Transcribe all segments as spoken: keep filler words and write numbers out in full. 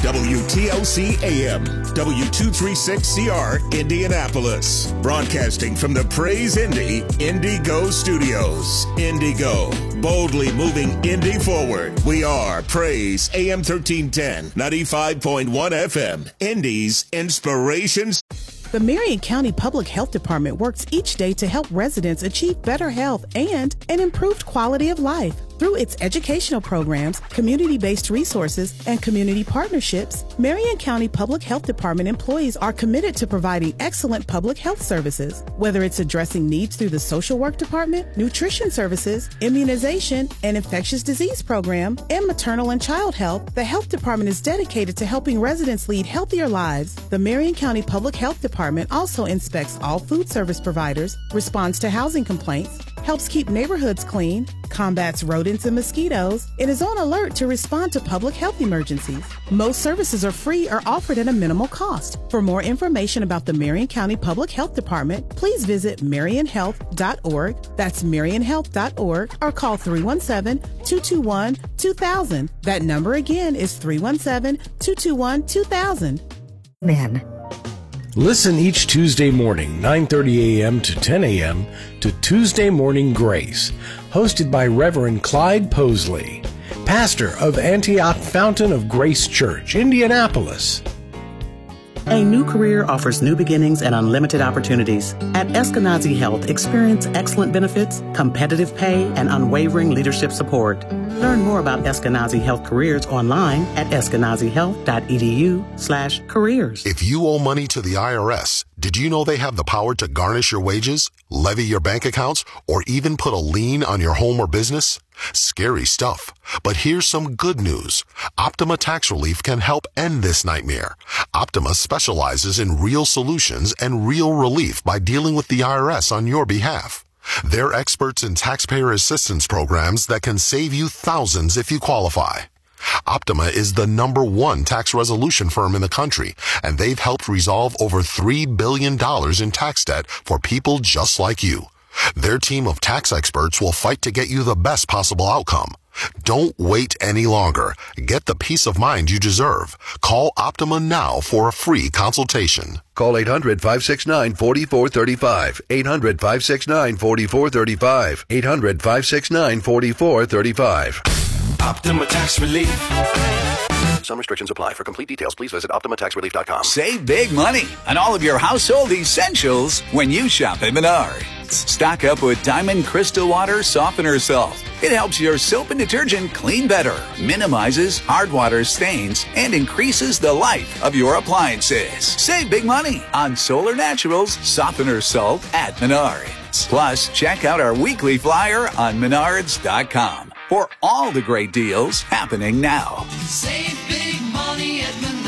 W T L C A M, W two thirty-six C R, Indianapolis. Broadcasting from the Praise Indy Indigo Studios. Indigo, boldly moving Indy forward. We are Praise A M thirteen ten, ninety-five point one F M, Indy's Inspirations. The Marion County Public Health Department works each day to help residents achieve better health and an improved quality of life. Through its educational programs, community-based resources, and community partnerships, Marion County Public Health Department employees are committed to providing excellent public health services. Whether it's addressing needs through the social work department, nutrition services, immunization, and infectious disease program, and maternal and child health, the health department is dedicated to helping residents lead healthier lives. The Marion County Public Health Department also inspects all food service providers, responds to housing complaints, helps keep neighborhoods clean, combats rodents and mosquitoes, and is on alert to respond to public health emergencies. Most services are free or offered at a minimal cost. For more information about the Marion County Public Health Department, please visit marion health dot org. That's marion health dot org, or call three one seven, two two one, two thousand. That number again is three one seven, two two one, two thousand. Man. Listen each Tuesday morning, nine thirty a.m. to ten a.m. to Tuesday Morning Grace, hosted by Reverend Clyde Posley, pastor of Antioch Fountain of Grace Church, Indianapolis. A new career offers new beginnings and unlimited opportunities. At Eskenazi Health, experience excellent benefits, competitive pay, and unwavering leadership support. Learn more about Eskenazi Health careers online at eskenazi health dot e d u slash careers. If you owe money to the I R S, did you know they have the power to garnish your wages, levy your bank accounts, or even put a lien on your home or business? Scary stuff. But here's some good news. Optima Tax Relief can help end this nightmare. Optima specializes in real solutions and real relief by dealing with the I R S on your behalf. They're experts in taxpayer assistance programs that can save you thousands if you qualify. Optima is the number one tax resolution firm in the country, and they've helped resolve over three billion dollars in tax debt for people just like you. Their team of tax experts will fight to get you the best possible outcome. Don't wait any longer. Get the peace of mind you deserve. Call Optima now for a free consultation. Call eight hundred, five six nine, four four three five. eight hundred, five six nine, four four three five. eight hundred, five six nine, four four three five. Optima Tax Relief. Some restrictions apply. For complete details, please visit optima tax relief dot com. Save big money on all of your household essentials when you shop at Menards. Stock up with Diamond Crystal Water Softener Salt. It helps your soap and detergent clean better, minimizes hard water stains, and increases the life of your appliances. Save big money on Solar Naturals Softener Salt at Menards. Plus, check out our weekly flyer on menards dot com for all the great deals happening now. Save big money at Menards.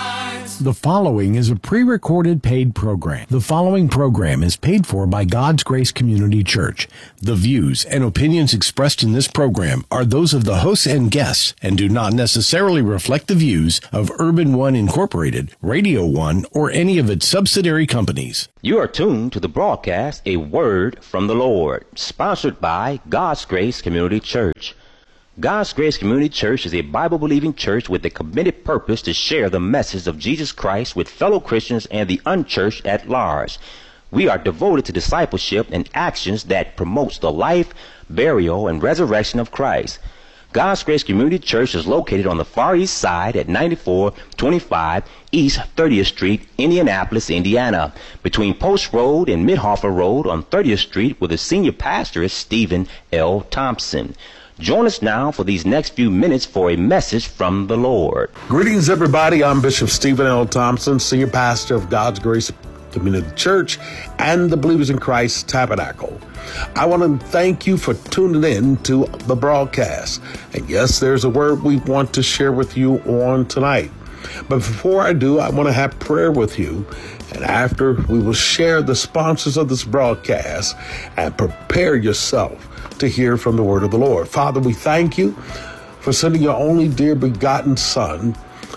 The following is a pre-recorded paid program. The following program is paid for by God's Grace Community Church. The views and opinions expressed in this program are those of the hosts and guests and do not necessarily reflect the views of Urban One Incorporated, Radio One, or any of its subsidiary companies. You are tuned to the broadcast, A Word from the Lord, sponsored by God's Grace Community Church. God's Grace Community Church is a Bible-believing church with a committed purpose to share the message of Jesus Christ with fellow Christians and the unchurched at large. We are devoted to discipleship and actions that promotes the life, burial, and resurrection of Christ. God's Grace Community Church is located on the Far East Side at ninety-four twenty-five East thirtieth Street, Indianapolis, Indiana, between Post Road and Midhofer Road on thirtieth Street, where the senior pastor is Stephen L. Thompson. Join us now for these next few minutes for a message from the Lord. Greetings, everybody. I'm Bishop Stephen L. Thompson, Senior Pastor of God's Grace Community Church and the Believers in Christ Tabernacle. I want to thank you for tuning in to the broadcast. And yes, there's a word we want to share with you on tonight. But before I do, I want to have prayer with you. And after, we will share the sponsors of this broadcast and prepare yourself to hear from the word of the Lord. Father, we thank you for sending your only dear begotten Son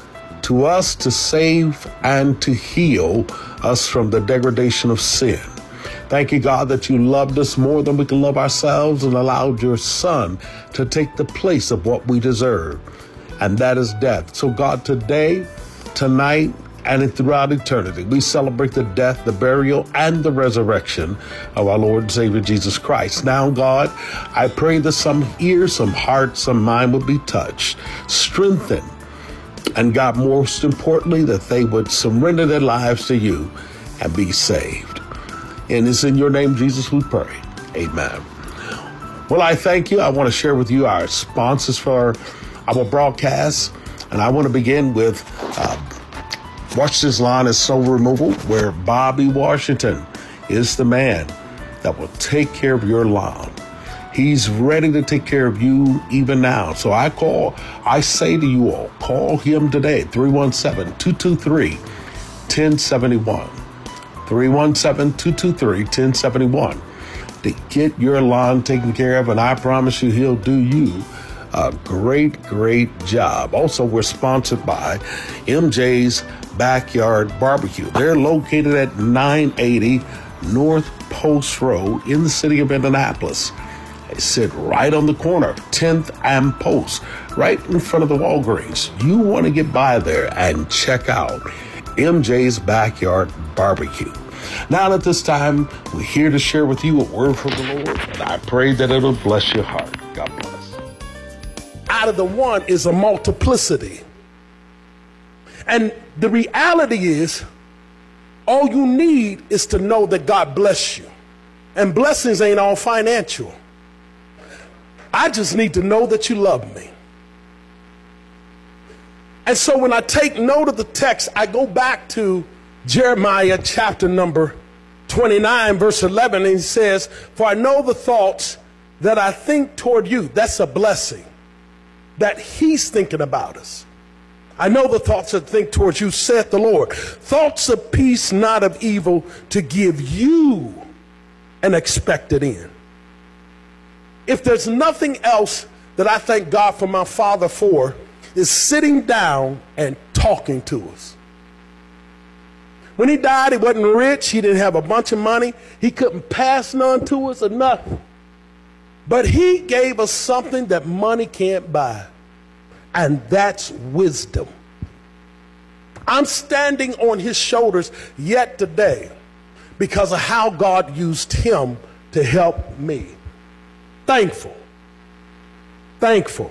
to us to save and to heal us from the degradation of sin. Thank you, God, that you loved us more than we can love ourselves and allowed your Son to take the place of what we deserve. and that is death. So God, today, tonight, and throughout eternity, we celebrate the death, the burial, and the resurrection of our Lord and Savior Jesus Christ. Now, God, I pray that some ears, some hearts, some mind would be touched, strengthened, and God, most importantly, that they would surrender their lives to you and be saved. And it's in your name, Jesus, we pray. Amen. Well, I thank you. I want to share with you our sponsors for our broadcast. And I want to begin with uh, Watch This Lawn and Snow Removal, where Bobby Washington is the man that will take care of your lawn. He's ready to take care of you even now. So I call, I say to you all, call him today, three one seven, two two three, one oh seven one. three one seven, two two three, one oh seven one to get your lawn taken care of, and I promise you he'll do you a great, great job. Also, we're sponsored by M J's Backyard Barbecue. They're located at nine eighty North Post Road in the city of Indianapolis. They sit right on the corner of tenth and Post, right in front of the Walgreens. You want to get by there and check out M J's Backyard Barbecue. Now at this time, we're here to share with you a word from the Lord, and I pray that it'll bless your heart. God bless. Out of the one is a multiplicity. And the reality is, all you need is to know that God bless you. And blessings ain't all financial. I just need to know that you love me. And so when I take note of the text, I go back to Jeremiah chapter number twenty-nine, verse eleven, and he says, for I know the thoughts that I think toward you. That's a blessing, that he's thinking about us. I know the thoughts that I think towards you, saith the Lord. Thoughts of peace, not of evil, to give you an expected end. If there's nothing else that I thank God for my father for, is sitting down and talking to us. When he died, he wasn't rich. He didn't have a bunch of money. He couldn't pass none to us or nothing. But he gave us something that money can't buy, and that's wisdom. I'm standing on his shoulders yet today because of how God used him to help me. Thankful. Thankful.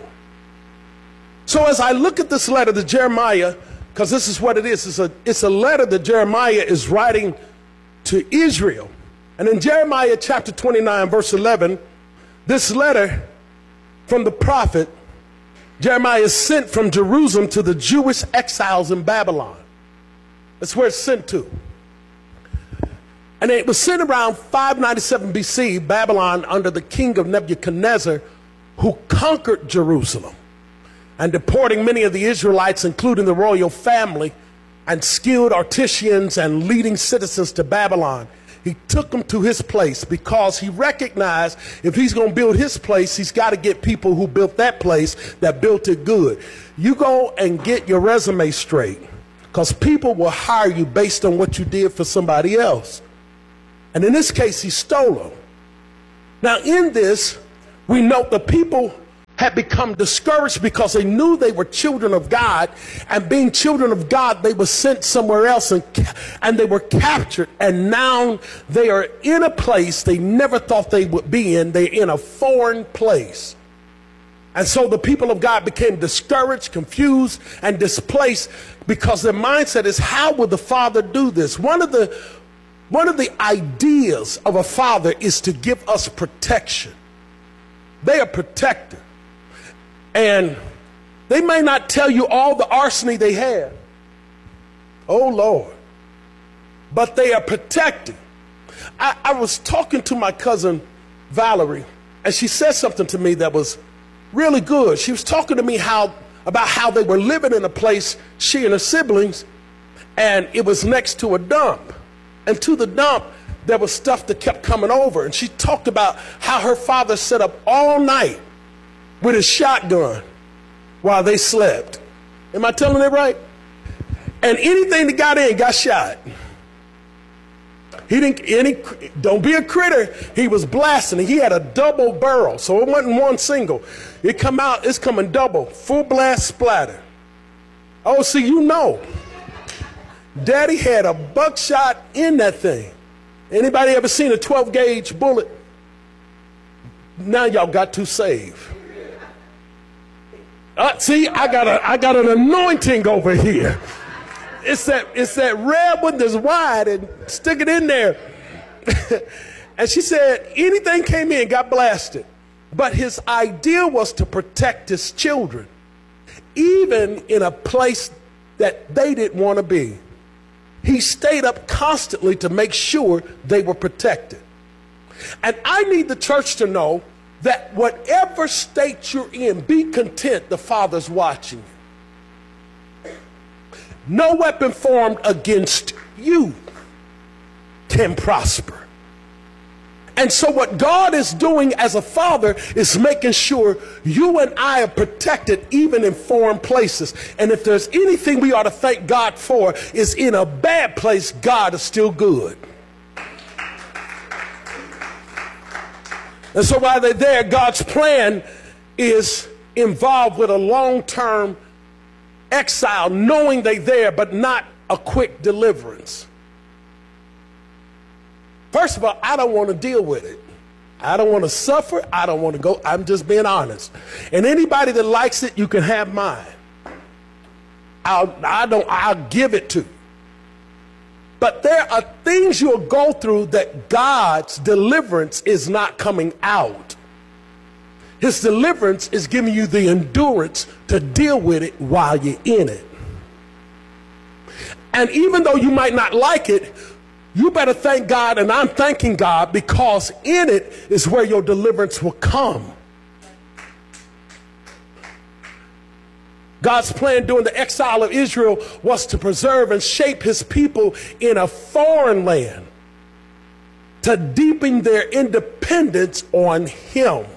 So as I look at this letter to Jeremiah, because this is what it is, it's a, it's a letter that Jeremiah is writing to Israel. And in Jeremiah chapter twenty-nine, verse eleven, this letter from the prophet, Jeremiah is sent from Jerusalem to the Jewish exiles in Babylon. That's where it's sent to. And it was sent around five ninety-seven B C, Babylon, under the king of Nebuchadnezzar, who conquered Jerusalem and deporting many of the Israelites, including the royal family and skilled artisans and leading citizens, to Babylon. He took them to his place because he recognized if he's going to build his place, he's got to get people who built that place, that built it good. You go and get your resume straight, because people will hire you based on what you did for somebody else. And in this case, he stole them. Now in this, we note the people had become discouraged because they knew they were children of God, and being children of God, they were sent somewhere else, and, and they were captured, and now they are in a place they never thought they would be in. They're in a foreign place. And so the people of God became discouraged, confused, and displaced because their mindset is, how would the Father do this? One of the, one of the ideas of a father is to give us protection. They are protected. And they may not tell you all the arsony they have. Oh, Lord. But they are protected. I, I was talking to my cousin, Valerie, and she said something to me that was really good. She was talking to me how about how they were living in a place, she and her siblings, and it was next to a dump. And to the dump, there was stuff that kept coming over. And she talked about how her father sat up all night with his shotgun while they slept. Am I telling it right? And anything that got in got shot. He didn't, any, don't be a critter. He was blasting it. He had a double barrel, so it wasn't one single. It come out, it's coming double, full blast splatter. Oh, see, you know. Daddy had a buckshot in that thing. Anybody ever seen a twelve gauge bullet? Now y'all got to save. Uh, see, I got a, I got an anointing over here. It's that, it's that red one that's wide, and stick it in there. And she said anything came in, got blasted. But his idea was to protect his children, even in a place that they didn't want to be. He stayed up constantly to make sure they were protected. And I need the church to know that whatever state you're in, be content, the Father's watching you. No weapon formed against you can prosper. And so what God is doing as a father is making sure you and I are protected even in foreign places. And if there's anything we ought to thank God for, is in a bad place, God is still good. And so while they're there, God's plan is involved with a long-term exile, knowing they're there, but not a quick deliverance. First of all, I don't want to deal with it. I don't want to suffer. I don't want to go. I'm just being honest. And anybody that likes it, you can have mine. I'll, I don't, I'll give it to you. But there are things you'll go through that God's deliverance is not coming out. His deliverance is giving you the endurance to deal with it while you're in it. And even though you might not like it, you better thank God, and I'm thanking God, because in it is where your deliverance will come. God's plan during the exile of Israel was to preserve and shape his people in a foreign land, to deepen their independence on him.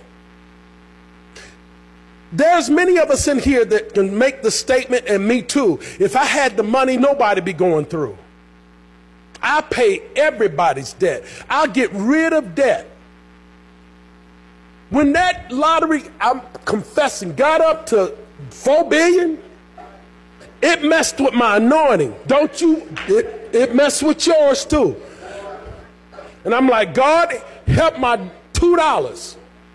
There's many of us in here that can make the statement, and me too, if I had the money, nobody'd be going through. I pay everybody's debt. I'll get rid of debt. When that lottery, I'm confessing, got up to four billion, it messed with my anointing. Don't you? It, it messed with yours too. And I'm like, God, help my two dollars.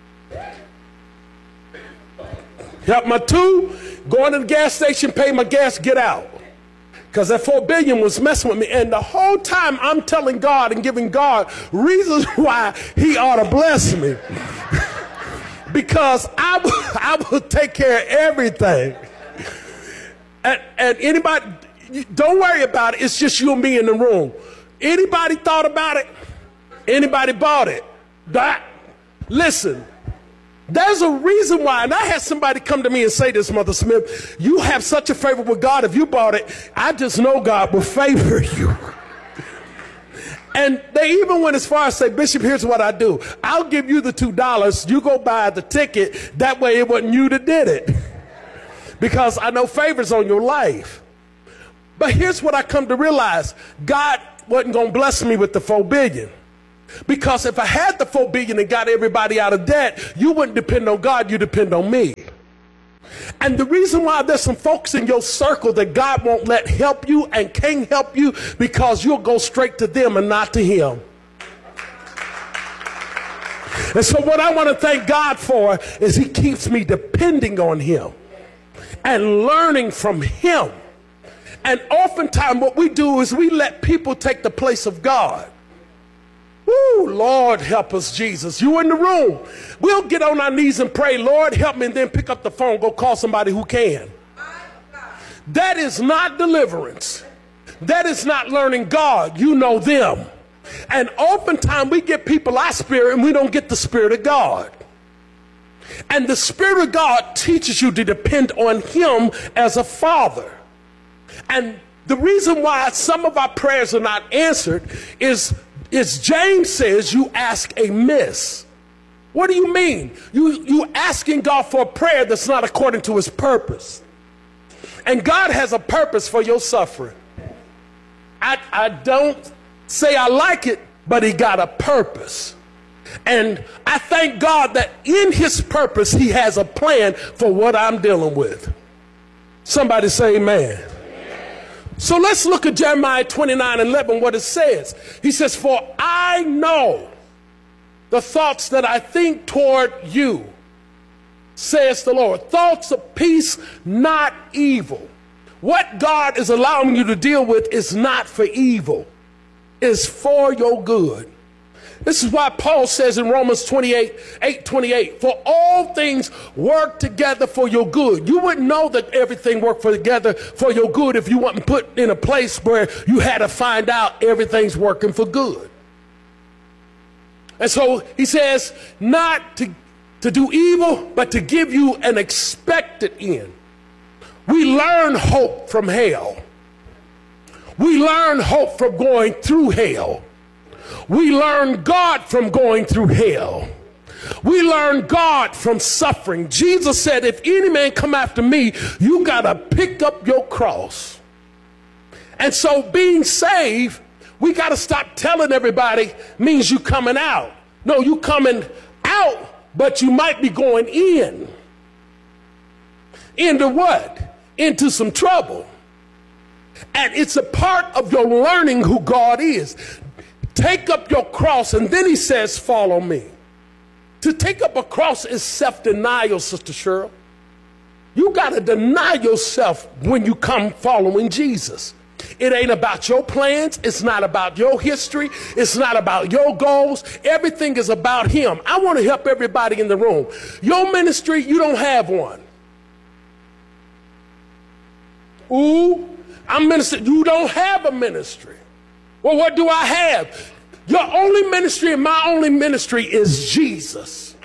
Help my two, go into the gas station, pay my gas, get out. Because that four billion was messing with me. And the whole time I'm telling God and giving God reasons why he ought to bless me. Because I, I will take care of everything. And, and anybody, don't worry about it. It's just you and me in the room. Anybody thought about it? Anybody bought it? That, listen. There's a reason why, and I had somebody come to me and say this, Mother Smith, you have such a favor with God. If you bought it, I just know God will favor you. And they even went as far as say, Bishop, here's what I do. I'll give you the two dollars. You go buy the ticket. That way it wasn't you that did it. Because I know favors on your life. But here's what I come to realize. God wasn't going to bless me with the four billion. Because if I had the four billion and got everybody out of debt, you wouldn't depend on God, you depend on me. And the reason why there's some folks in your circle that God won't let help you and can't help you, because you'll go straight to them and not to him. And so what I want to thank God for is he keeps me depending on him and learning from him. And oftentimes what we do is we let people take the place of God. Woo, Lord, help us, Jesus. You in the room. We'll get on our knees and pray, Lord, help me, and then pick up the phone, go call somebody who can. That is not deliverance. That is not learning God. You know them. And oftentimes we get people our spirit and we don't get the Spirit of God. And the Spirit of God teaches you to depend on him as a father. And the reason why some of our prayers are not answered is Is James says you ask amiss. What do you mean? You, you asking God for a prayer that's not according to his purpose. And God has a purpose for your suffering. I, I don't, say I like it, but he got a purpose. And I thank God that in his purpose, he has a plan for what I'm dealing with. Somebody say amen. So let's look at Jeremiah twenty-nine and eleven, what it says. He says, for I know the thoughts that I think toward you, says the Lord. Thoughts of peace, not evil. What God is allowing you to deal with is not for evil. It's for your good. This is why Paul says in Romans twenty-eight, eight twenty-eight, for all things work together for your good. You wouldn't know that everything worked for together for your good if you weren't put in a place where you had to find out everything's working for good. And so he says not to, to do evil, but to give you an expected end. We learn hope from hell. We learn hope from going through hell. We learn God from going through hell. We learn God from suffering. Jesus said, if any man come after me, you got to pick up your cross. And so being saved, we got to stop telling everybody means you coming out. No, you coming out, but you might be going in. Into what? Into some trouble. And it's a part of your learning who God is. Take up your cross, and then he says, follow me. To take up a cross is self-denial, Sister Cheryl. You got to deny yourself when you come following Jesus. It ain't about your plans. It's not about your history. It's not about your goals. Everything is about him. I want to help everybody in the room. Your ministry, you don't have one. Ooh, I'm minister. You don't have a ministry. Well, what do I have? Your only ministry and my only ministry is Jesus.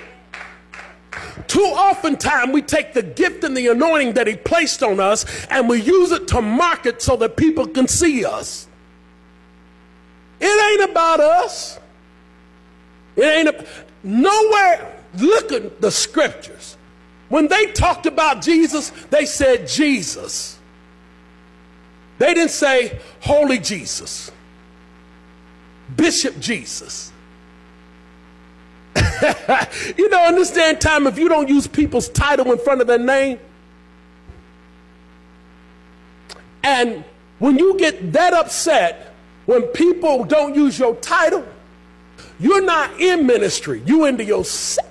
Too often time we take the gift and the anointing that he placed on us and we use it to market so that people can see us. It ain't about us. It ain't a, nowhere. Look at the scriptures. When they talked about Jesus, they said Jesus. They didn't say Holy Jesus, Bishop Jesus. You know, in this day and time, if you don't use people's title in front of their name, and when you get that upset, when people don't use your title, you're not in ministry, you're into yourself.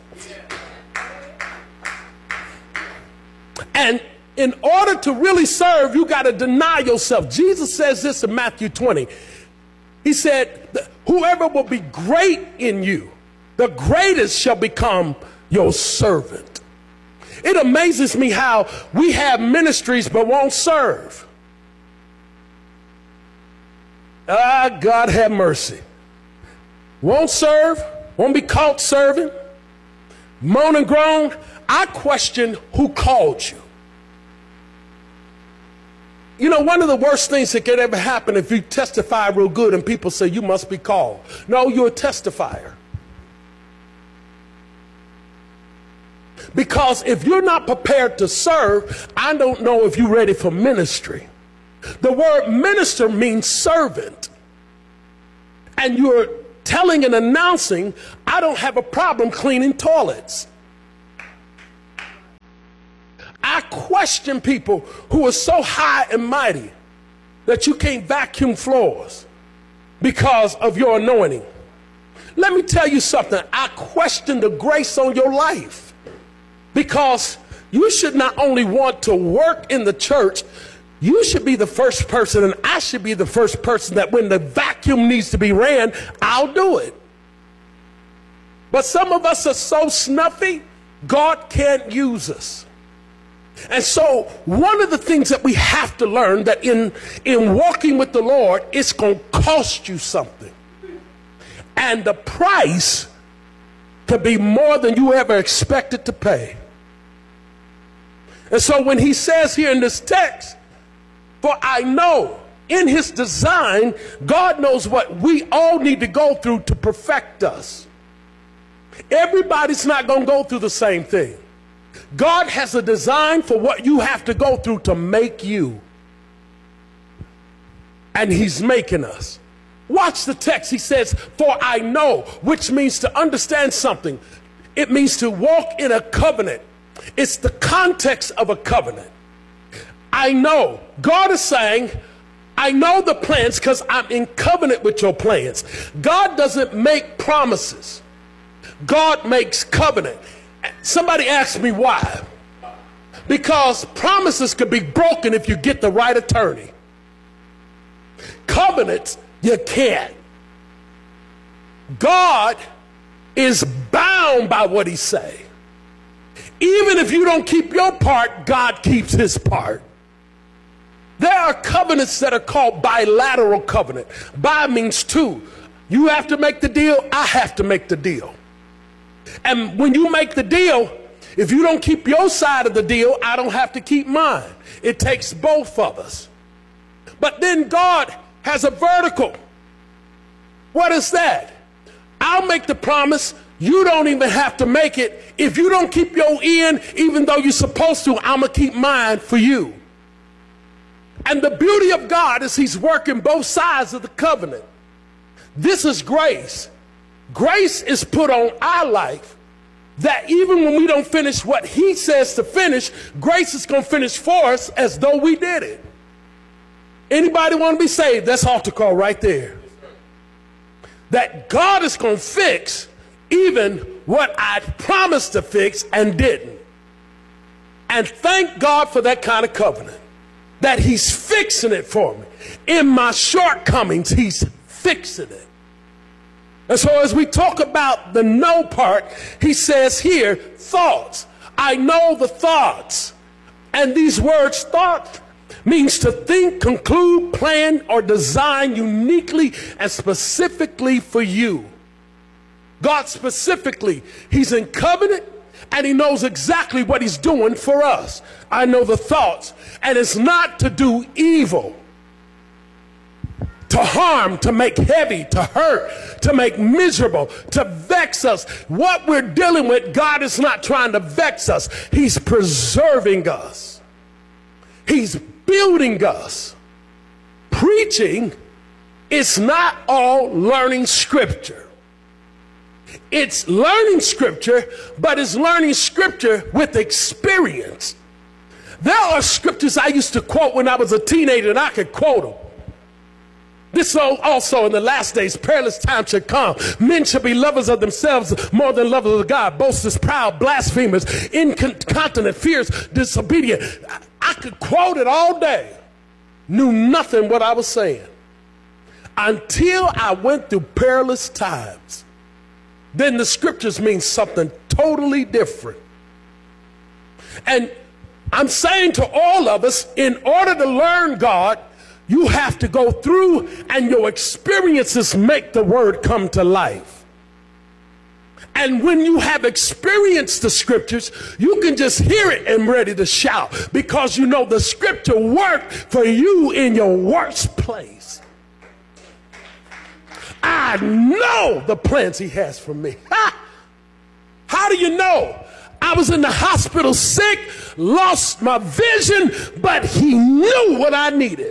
And in order to really serve, you got to deny yourself. Jesus says this in Matthew twenty. He said, whoever will be great in you, the greatest shall become your servant. It amazes me how we have ministries but won't serve. Ah, God have mercy. Won't serve, won't be caught serving, moan and groan. I question who called you. You know, one of the worst things that could ever happen if you testify real good and people say you must be called. No, you're a testifier. Because if you're not prepared to serve, I don't know if you're ready for ministry. The word minister means servant. And you're telling and announcing, I don't have a problem cleaning toilets. I question people who are so high and mighty that you can't vacuum floors because of your anointing. Let me tell you something. I question the grace on your life because you should not only want to work in the church, you should be the first person, and I should be the first person that when the vacuum needs to be ran, I'll do it. But some of us are so snuffy, God can't use us. And so one of the things that we have to learn that in, in walking with the Lord, it's going to cost you something. And the price could be more than you ever expected to pay. And so when he says here in this text, for I know in his design, God knows what we all need to go through to perfect us. Everybody's not going to go through the same thing. God has a design for what you have to go through to make you. And he's making us. Watch the text. He says, for I know, which means to understand something. It means to walk in a covenant. It's the context of a covenant. I know. God is saying, I know the plans because I'm in covenant with your plans. God doesn't make promises. God makes covenant. Somebody asked me why. Because promises could be broken if you get the right attorney. Covenants, you can't. God is bound by what he say. Even if you don't keep your part, God keeps his part. There are covenants that are called bilateral covenant. Bi means two. You have to make the deal, I have to make the deal. And when you make the deal, if you don't keep your side of the deal, I don't have to keep mine. It takes both of us. But then God has a vertical. What is that? I'll make the promise. You don't even have to make it. If you don't keep your end, even though you're supposed to, I'm going to keep mine for you. And the beauty of God is he's working both sides of the covenant. This is grace. Grace is put on our life that even when we don't finish what he says to finish, grace is going to finish for us as though we did it. Anybody want to be saved? That's altar call right there. That God is going to fix even what I promised to fix and didn't. And thank God for that kind of covenant. That he's fixing it for me. In my shortcomings, he's fixing it. And so as we talk about the know part, he says here, thoughts. I know the thoughts. And these words, thought, means to think, conclude, plan, or design uniquely and specifically for you. God specifically, he's in covenant and he knows exactly what he's doing for us. I know the thoughts, and it's not to do evil, to harm, to make heavy, to hurt, to make miserable, to vex us. What we're dealing with, God is not trying to vex us. He's preserving us. He's building us. Preaching is not all learning scripture. It's learning scripture, but it's learning scripture with experience. There are scriptures I used to quote when I was a teenager, and I could quote them. This also in the last days, perilous times shall come. Men shall be lovers of themselves more than lovers of God, boasters, proud, blasphemers, incontinent, fierce, disobedient. I could quote it all day. Knew nothing what I was saying. Until I went through perilous times. Then the scriptures mean something totally different. And I'm saying to all of us, in order to learn God, you have to go through and your experiences make the word come to life. And when you have experienced the scriptures, you can just hear it and ready to shout because you know the scripture worked for you in your worst place. I know the plans he has for me. Ha! How do you know? I was in the hospital sick, lost my vision, but he knew what I needed.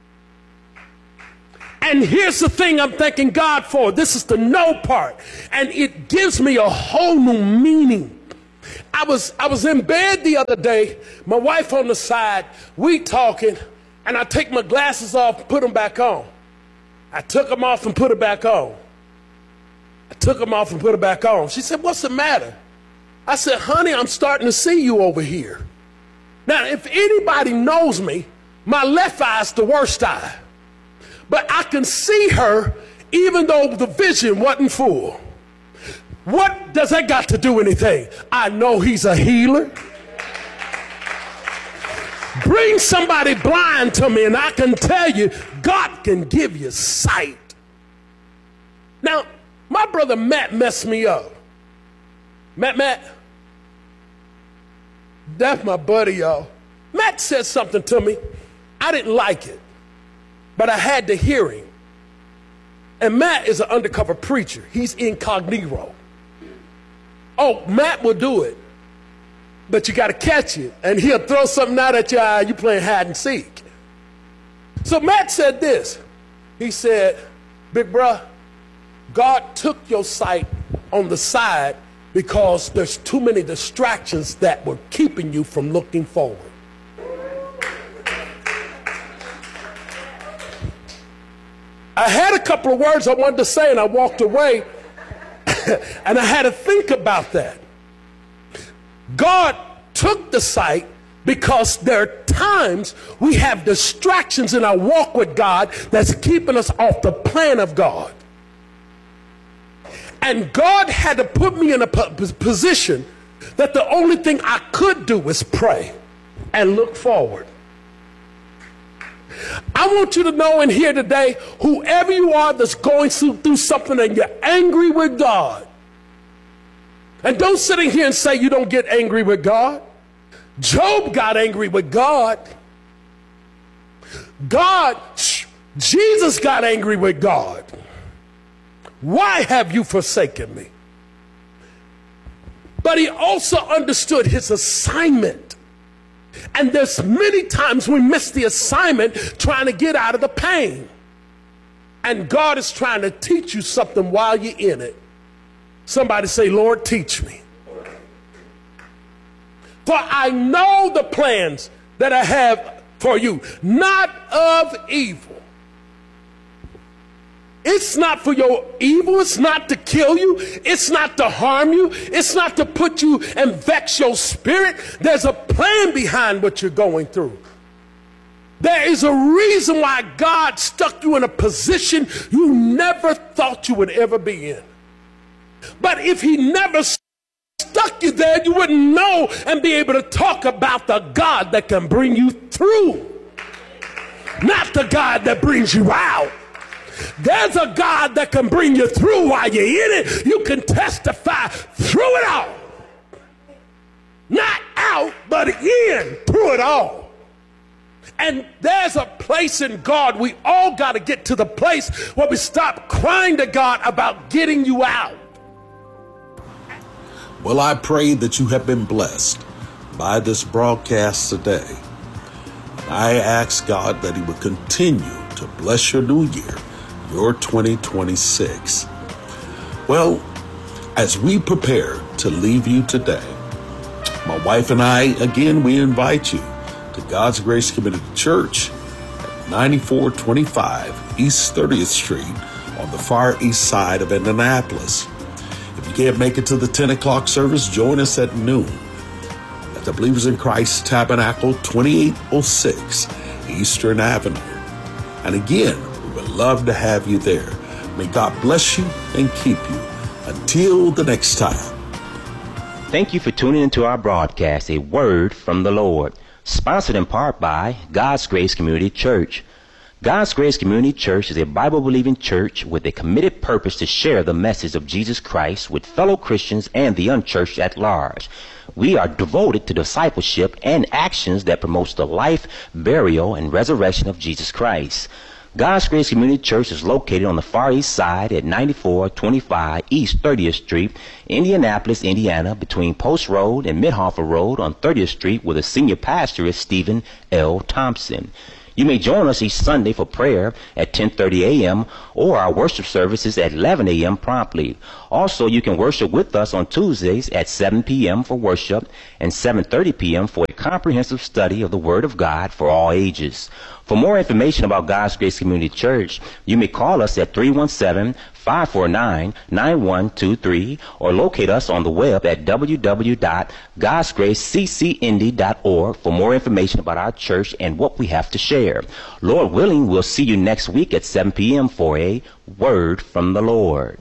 And here's the thing I'm thanking God for. This is the know part. And it gives me a whole new meaning. I was, I was in bed the other day, my wife on the side, we talking, and I take my glasses off and put them back on. I took them off and put it back on. I took them off and put it back on. She said, what's the matter? I said, honey, I'm starting to see you over here. Now, if anybody knows me, my left eye is the worst eye. But I can see her even though the vision wasn't full. What does that got to do with anything? I know he's a healer. Bring somebody blind to me and I can tell you, God can give you sight. Now, my brother Matt messed me up. Matt, Matt, that's my buddy, y'all. Matt said something to me. I didn't like it, but I had to hear him. And Matt is an undercover preacher. He's incognito. Oh, Matt will do it, but you got to catch it. And he'll throw something out at your eye. You playing hide and seek. So Matt said this. He said, Big bruh, God took your sight on the side because there's too many distractions that were keeping you from looking forward. I had a couple of words I wanted to say and I walked away and I had to think about that. God took the sight because there are times we have distractions in our walk with God that's keeping us off the plan of God. And God had to put me in a position that the only thing I could do was pray and look forward. I want you to know in here today, whoever you are that's going through something and you're angry with God. And don't sit in here and say you don't get angry with God. Job got angry with God. God, Jesus got angry with God. Why have you forsaken me? But he also understood his assignment. And there's many times we miss the assignment trying to get out of the pain. And God is trying to teach you something while you're in it. Somebody say, Lord, teach me. For I know the plans that I have for you, not of evil. It's not for your evil. It's not to kill you. It's not to harm you. It's not to put you and vex your spirit. There's a plan behind what you're going through. There is a reason why God stuck you in a position you never thought you would ever be in. But if he never stuck you there, you wouldn't know and be able to talk about the God that can bring you through, not the God that brings you out. There's a God that can bring you through while you're in it. You can testify through it all. Not out, but in, through it all. And there's a place in God, we all got to get to the place where we stop crying to God about getting you out. Well, I pray that you have been blessed by this broadcast today. I ask God that he would continue to bless your new year, your twenty twenty-six. Well, as we prepare to leave you today, my wife and I, again, we invite you to God's Grace Community Church at ninety-four twenty-five East thirtieth Street on the far east side of Indianapolis. If you can't make it to the ten o'clock service, join us at noon at the Believers in Christ Tabernacle, twenty-eight oh six Eastern Avenue. And again, we would love to have you there. May God bless you and keep you. Until the next time. Thank you for tuning into our broadcast, A Word from the Lord, sponsored in part by God's Grace Community Church. God's Grace Community Church is a Bible-believing church with a committed purpose to share the message of Jesus Christ with fellow Christians and the unchurched at large. We are devoted to discipleship and actions that promotes the life, burial, and resurrection of Jesus Christ. God's Grace Community Church is located on the far east side at ninety-four twenty-five East thirtieth Street, Indianapolis, Indiana, between Post Road and Midhofer Road on thirtieth Street, where the senior pastor is Stephen L. Thompson. You may join us each Sunday for prayer at ten thirty a.m. or our worship services at eleven a.m. promptly. Also, you can worship with us on Tuesdays at seven p.m. for worship and seven thirty p.m. for a comprehensive study of the Word of God for all ages. For more information about God's Grace Community Church, you may call us at three one seven, five four nine, nine one two three or locate us on the web at w w w dot gods grace c c indy dot org for more information about our church and what we have to share. Lord willing, we'll see you next week at seven p.m. for a Word from the Lord.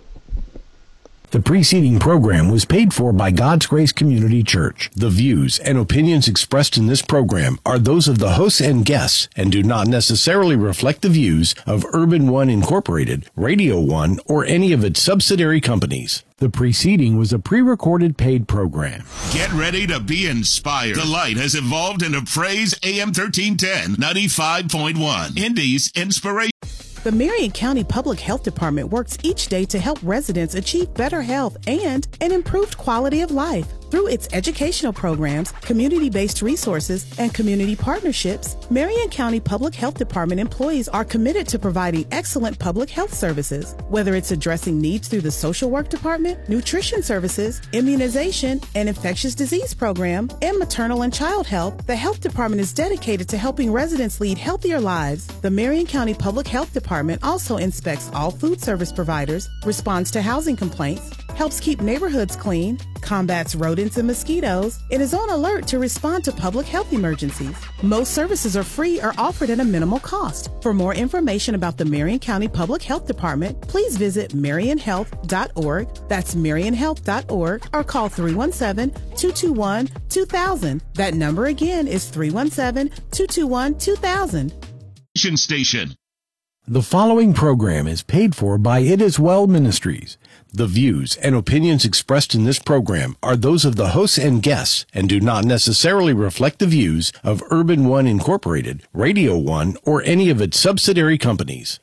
The preceding program was paid for by God's Grace Community Church. The views and opinions expressed in this program are those of the hosts and guests and do not necessarily reflect the views of Urban One Incorporated, Radio One, or any of its subsidiary companies. The preceding was a pre-recorded paid program. Get ready to be inspired. The Light has evolved into Praise A M thirteen ten, ninety-five point one. Indy's Inspiration. The Marion County Public Health Department works each day to help residents achieve better health and an improved quality of life Through its educational programs, community-based resources, and community partnerships, Marion County Public Health Department employees are committed to providing excellent public health services. Whether it's addressing needs through the social work department, nutrition services, immunization, and infectious disease program, and maternal and child health, the health department is dedicated to helping residents lead healthier lives. The Marion County Public Health Department also inspects all food service providers, responds to housing complaints, helps keep neighborhoods clean, combats rodents and mosquitoes, and is on alert to respond to public health emergencies. Most services are free or offered at a minimal cost. For more information about the Marion County Public Health Department, please visit marion health dot org. That's marion health dot org, or call three one seven, two two one, two thousand. That number again is three one seven, two two one, two thousand. Station. The following program is paid for by It Is Well Ministries. The views and opinions expressed in this program are those of the hosts and guests and do not necessarily reflect the views of Urban One Incorporated, Radio One, or any of its subsidiary companies.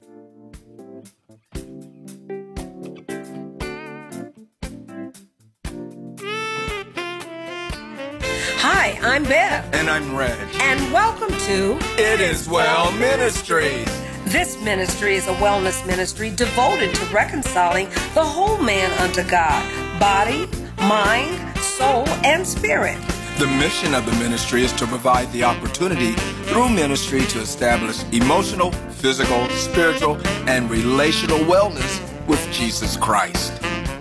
Hi, I'm Beth. And I'm Reg. And welcome to It Is Well Ministries. This ministry is a wellness ministry devoted to reconciling the whole man unto God, body, mind, soul, and spirit. The mission of the ministry is to provide the opportunity through ministry to establish emotional, physical, spiritual, and relational wellness with Jesus Christ.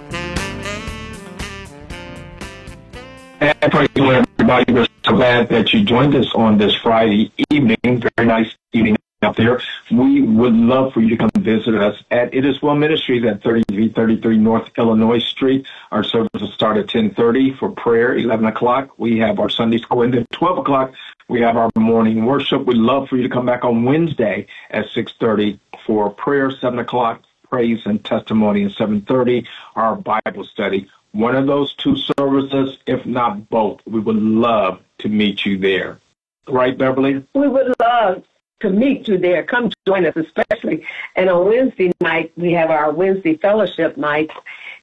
And praise the Lord, everybody. We're so glad that you joined us on this Friday evening. Very nice evening out there. We would love for you to come visit us at It Is Well Ministries at thirty-three thirty-three North Illinois Street. Our service will start at ten thirty for prayer, eleven o'clock. We have our Sunday school, and then twelve o'clock we have our morning worship. We'd love for you to come back on Wednesday at six thirty for prayer, seven o'clock praise and testimony, and seven thirty our Bible study. One of those two services, if not both, we would love to meet you there. Right, Beverly? We would love to meet you there. Come join us, especially. And on Wednesday night, we have our Wednesday fellowship night,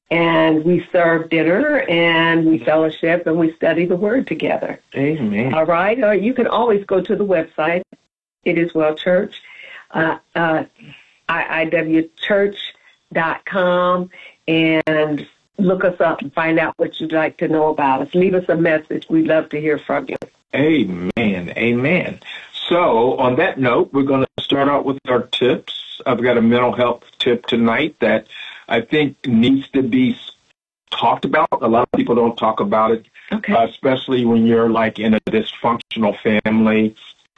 and we serve dinner, and we fellowship, and we study the Word together. Amen. All right? Or you can always go to the website, It Is Well Church, uh, uh, I I W church dot com, and look us up and find out what you'd like to know about us. Leave us a message. We'd love to hear from you. Amen. Amen. So on that note, we're going to start out with our tips. I've got a mental health tip tonight that I think needs to be talked about. A lot of people don't talk about it, okay. uh, especially when you're like in a dysfunctional family.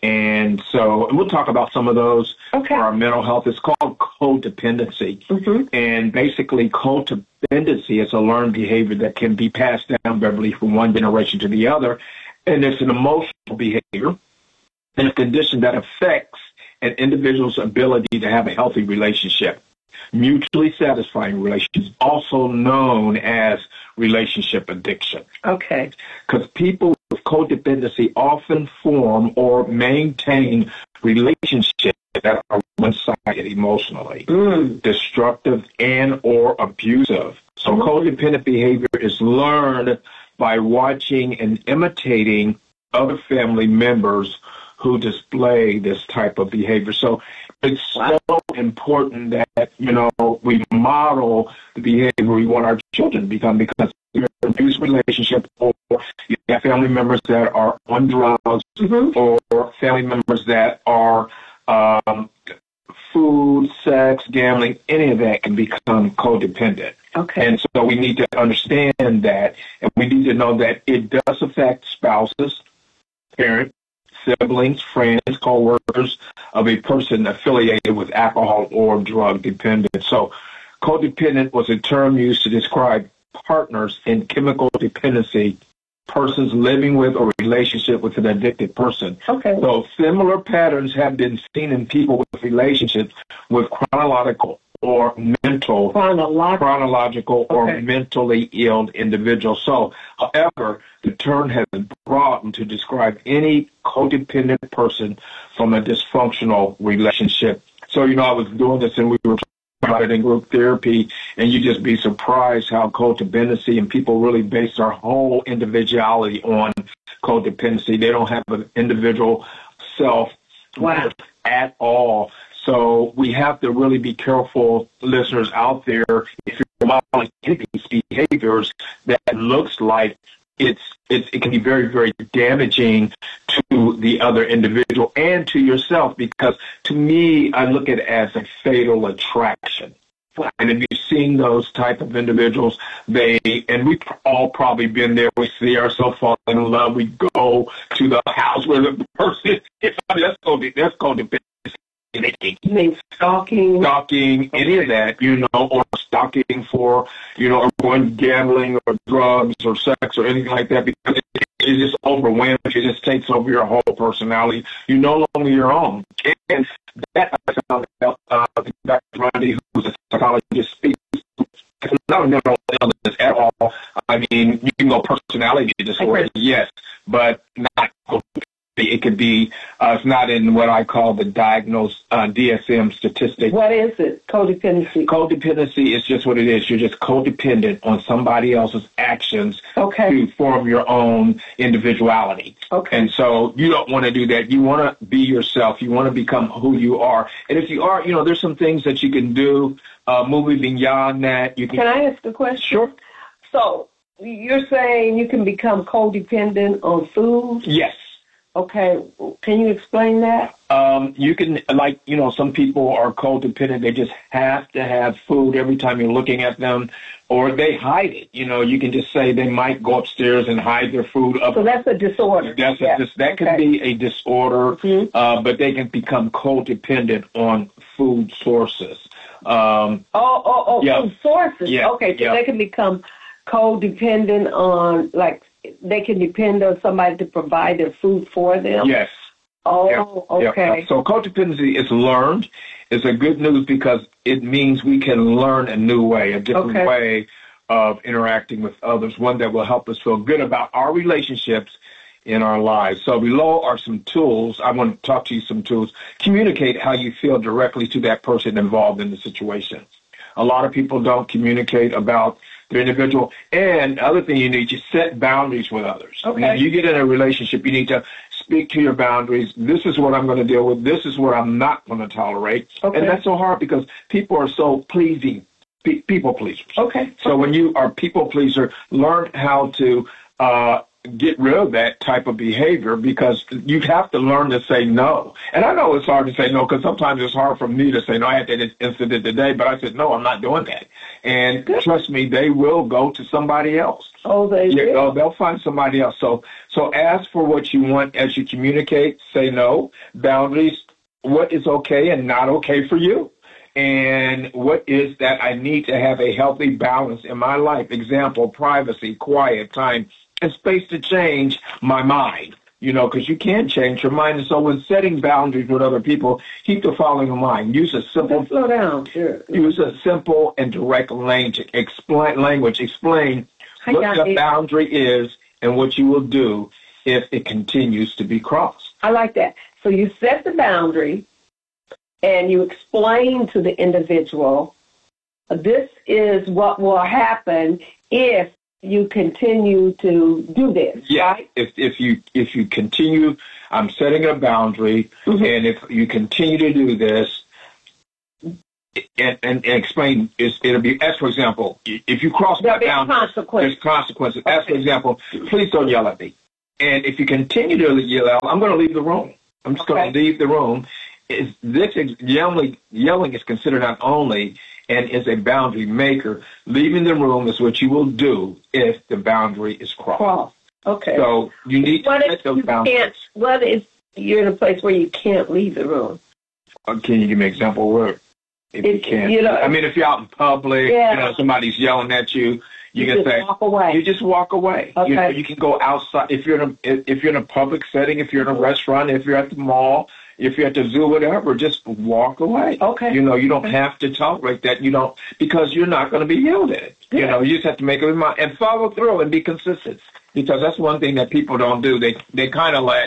And so and we'll talk about some of those okay. for our mental health. It's called codependency. Mm-hmm. And basically codependency is a learned behavior that can be passed down, Beverly, from one generation to the other. And it's an emotional behavior and a condition that affects an individual's ability to have a healthy relationship. Mutually satisfying relations, also known as relationship addiction. Okay. Because people with codependency often form or maintain relationships that are one-sided emotionally, mm. destructive, and or abusive. So mm-hmm. codependent behavior is learned by watching and imitating other family members who display this type of behavior. So it's so important that, you know, we model the behavior we want our children to become, because you're in an abusive relationship, or you have family members that are on drugs, mm-hmm. or family members that are um, food, sex, gambling, any of that can become codependent. Okay. And so we need to understand that, and we need to know that it does affect spouses, parents, siblings, friends, co-workers of a person affiliated with alcohol or drug dependence. So codependent was a term used to describe partners in chemical dependency, persons living with or relationship with an addicted person. Okay. So similar patterns have been seen in people with relationships with chronological or mental, chronological, chronological or okay. mentally ill individuals. So, however, the term has been broadened to describe any codependent person from a dysfunctional relationship. So, you know, I was doing this and we were talking about it in group therapy, and you just be surprised how codependency, and people really base their whole individuality on codependency. They don't have an individual self wow. at all. So we have to really be careful, listeners out there, if you're modeling these behaviors that looks like it's, it's it can be very, very damaging to the other individual and to yourself, because to me, I look at it as a fatal attraction. And if you've seen those type of individuals, they, and we've all probably been there, we see ourselves falling in love, we go to the house where the person is, that's called, that's called You mean stalking? Stalking, any of that, you know, or stalking for, you know, or going gambling or drugs or sex or anything like that, because it, it just overwhelms, it just takes over your whole personality. You're no longer your own. And that, I found out, uh, Doctor Grundy, who's a psychologist, speaks. It's not a mental illness at all. I mean, you can go personality disorder, yes, but not. It could be, uh, it's not in what I call the diagnosed uh, D S M statistic. What is it? Codependency? Codependency is just what it is. You're just codependent on somebody else's actions okay. to form your own individuality. Okay. And so you don't want to do that. You want to be yourself. You want to become who you are. And if you are, you know, there's some things that you can do uh, moving beyond that. You can, can I ask a question? Sure. So you're saying you can become codependent on food? Yes. Okay, can you explain that? Um, you can, like, you know, some people are codependent. They just have to have food every time you're looking at them, or they hide it. You know, you can just say they might go upstairs and hide their food up. So that's a disorder. That's yeah. a, that okay. can be a disorder, mm-hmm. uh, but they can become codependent on food sources. Um, oh, oh, oh, yeah. food sources. Yeah. Okay, so yeah. they can become codependent on, like, they can depend on somebody to provide their food for them? Yes. Oh, yep. okay. Yep. So codependency is learned. It's a good news because it means we can learn a new way, a different okay. way of interacting with others, one that will help us feel good about our relationships in our lives. So below are some tools. I want to talk to you some tools. Communicate how you feel directly to that person involved in the situation. A lot of people don't communicate about the individual. And the other thing you need, you set boundaries with others. Okay. When you get in a relationship, you need to speak to your boundaries. This is what I'm going to deal with. This is what I'm not going to tolerate. Okay. And that's so hard because people are so pleasing, pe- people pleasers. Okay. So when you are people pleaser, learn how to uh, get rid of that type of behavior, because you have to learn to say no. And I know it's hard to say no because sometimes it's hard for me to say no. I had that incident today, but I said, no, I'm not doing that. And Good. Trust me, they will go to somebody else. Oh, they yeah, will? Oh, they'll find somebody else. So, so ask for what you want as you communicate. Say no. Boundaries, what is okay and not okay for you. And what is that I need to have a healthy balance in my life. Example, privacy, quiet time, and space to change my mind, you know, because you can change your mind. And so when setting boundaries with other people, keep the following in mind. Use a simple, slow down. Sure. Use a simple and direct language. Explain language. Explain I what the it. boundary is and what you will do if it continues to be crossed. I like that. So you set the boundary and you explain to the individual, this is what will happen if you continue to do this, yeah. right? If if you if you continue, I'm setting a boundary, mm-hmm. and if you continue to do this, and, and, and explain, it'll be, as for example, if you cross There'll my boundary, consequences. there's consequences. Okay. As for example, please don't yell at me. And if you continue to yell out, I'm going to leave the room. I'm just Okay. going to leave the room. Is this yelling? Yelling is considered not only and is a boundary maker. Leaving the room is what you will do if the boundary is crossed. Cross. Okay. So you need what to if set those you boundaries. can't, what if you're in a place where you can't leave the room? Uh, Can you give me an example where if you It- can't? you know, I mean, if you're out in public, Yeah. you know, somebody's yelling at you, you, You can just say, walk away. You just walk away. You, know, Okay. you can go outside if you're in a if you're in a public setting, if you're in a restaurant, if you're at the mall, if you're at the zoo, whatever. Just walk away. Okay. You know, you don't Okay. have to tolerate that. You don't because you're not going to be yelled at. You Yeah. know, you just have to make up your mind and follow through and be consistent, because that's one thing that people don't do. They they kind of let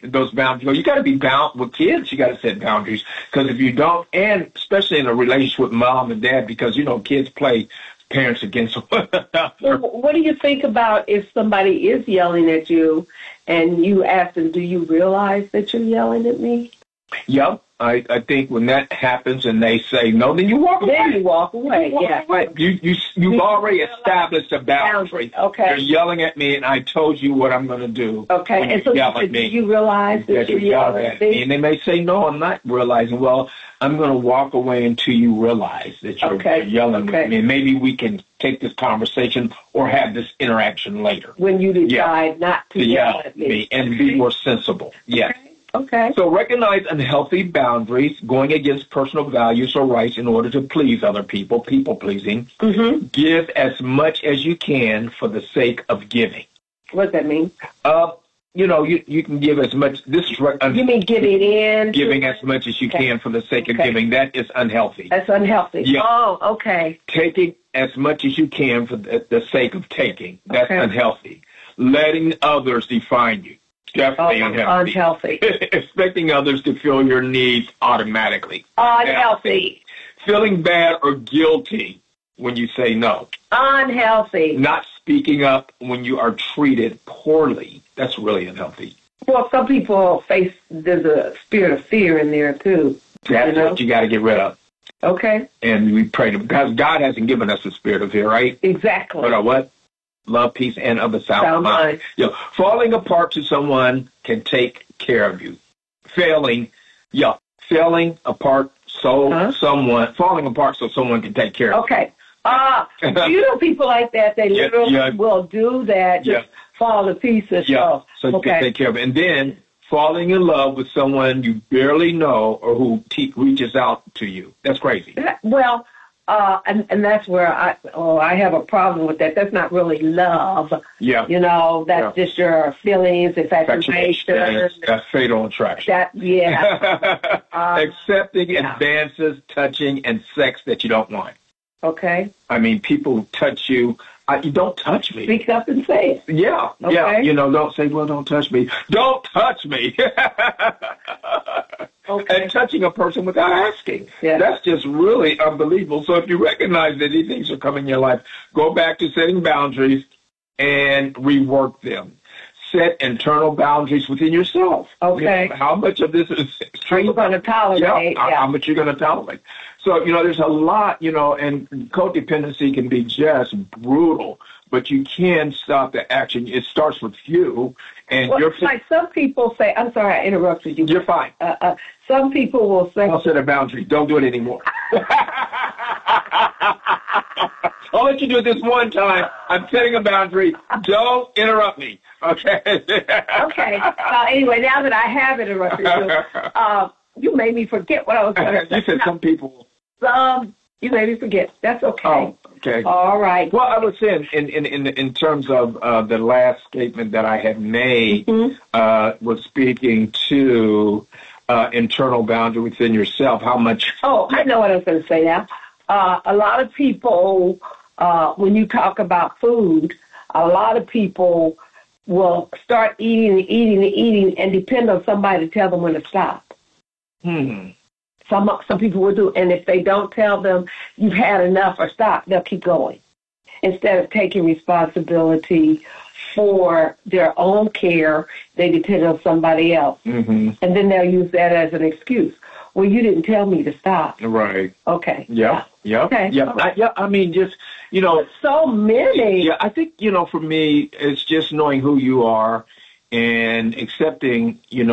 those boundaries. You got to be bound with kids. You got to set boundaries, because if you don't, and especially in a relationship with mom and dad, because, you know, kids play parents against one another. Well, what do you think about if somebody is yelling at you and you ask them, do you realize that you're yelling at me? Yep. I, I think when that happens and they say no, then you walk away. Then you walk away, you walk yeah. away. You, you, you've already established a boundary. Okay. You're yelling at me, and I told you what I'm going to do. Okay. When And you so yell do at me. you realize that, that you're you yell yelling at at me. me? And they may say, no, I'm not realizing. Well, I'm going to walk away until you realize that you're, Okay. you're yelling Okay. at me. And maybe we can take this conversation or have this interaction later. When you decide Yeah. not to To yell yell at me. and be more sensible. Yes. Okay. So recognize unhealthy boundaries, going against personal values or rights in order to please other people, people pleasing. Mm-hmm. Give as much as you can for the sake of giving. What does that mean? Uh, you know, you, you can give as much. This is re- You mean giving in? giving as much as you Okay. can for the sake of Okay. giving. That is unhealthy. That's unhealthy. Yeah. Oh, okay. Taking as much as you can for the, the sake of taking. That's Okay. unhealthy. Letting others define you. Definitely Oh, unhealthy. unhealthy. Expecting others to fill your needs automatically. Unhealthy. Feeling bad or guilty when you say no. Unhealthy. Not speaking up when you are treated poorly. That's really unhealthy. Well, some people face, there's a spirit of fear in there, too. That's You know? what you got to get rid of. Okay. And we pray to, because God hasn't given us a spirit of fear, right? Exactly. But uh, what? Love, peace, and of a sound, Sound mind. mind. You know, falling apart to someone can take care of you. Failing, yeah, failing apart so Huh? someone, falling apart so someone can take care of Okay. Uh, you know people like that, they Yeah, literally yeah. will do that, just Yeah. fall to pieces. you. Yeah, So, so you okay. can take care of it. And then falling in love with someone you barely know or who te- reaches out to you. That's crazy. That- Well, uh, and, and that's where I, oh, I have a problem with that. That's not really love. Yeah. You know, that's Yeah. just your feelings, infatuation. That's, that's fatal attraction. That, yeah. Uh, Accepting yeah. advances, touching, and sex that you don't want. Okay. I mean, people touch you. Uh, you don't touch me. Speak up and say it. Yeah, yeah. Okay. You know, don't say, well, don't touch me. Don't touch me. Okay. And touching a person without asking. Yeah. That's just really unbelievable. So if you recognize that these things are coming in your life, go back to setting boundaries and rework them. Set internal boundaries within yourself. Okay. You know, how much of this is Are you going to tolerate? yeah, how- Yeah. how much you're going to tolerate. So, you know, there's a lot, you know, and codependency can be just brutal, but you can stop the action. It starts with you, and Well, you're, it's like some people say, I'm sorry, I interrupted you. you're fine. Uh, uh, some people will say, I'll set a boundary. Don't do it anymore. I'll let you do it this one time. I'm setting a boundary. Don't interrupt me. Okay? okay. Uh, anyway, now that I have interrupted you, uh, you made me forget what I was going to say. You said some people. Some, you made me forget. That's okay. Oh, okay. All right. Well, I was saying in in in, in terms of uh, the last statement that I had made Mm-hmm. uh, was speaking to uh, internal boundary within yourself. How much? Oh, I know what I was going to say now. Uh, a lot of people, uh, when you talk about food, a lot of people will start eating and eating and eating and depend on somebody to tell them when to stop. Hmm. Some some people will do, and if they don't tell them you've had enough or stop, they'll keep going instead of taking responsibility for their own care. They depend on somebody else, Mm-hmm. and then they'll use that as an excuse. Well, you didn't tell me to stop. Right. Okay. Yeah. Yeah. Okay. Yeah. I, yeah. I mean, just you know, So many. yeah. I think you know, for me, it's just knowing who you are and accepting, you know.